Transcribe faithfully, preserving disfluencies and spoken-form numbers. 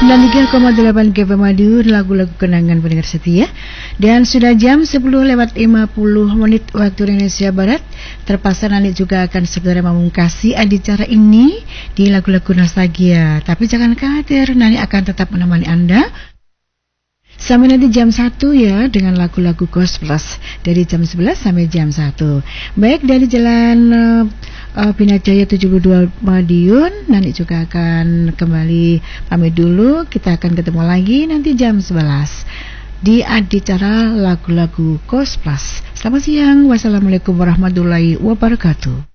sembilan puluh tiga koma delapan G F M Madiun, lagu-lagu kenangan pendengar setia. Dan sudah jam sepuluh lewat lima puluh menit waktu Indonesia Barat. Terpaksa Nani juga akan segera memungkasi acara ini di lagu-lagu nostalgia. Tapi jangan khawatir, Nani akan tetap menemani Anda sampai nanti jam satu ya, dengan lagu-lagu Ghost Plus dari jam sebelas sampai jam satu. Baik, dari jalan uh, uh, Binajaya tujuh puluh dua Madiun, Nani juga akan kembali pamit dulu. Kita akan ketemu lagi nanti jam sebelas di acara lagu-lagu Ghost Plus. Selamat siang, wassalamualaikum warahmatullahi wabarakatuh.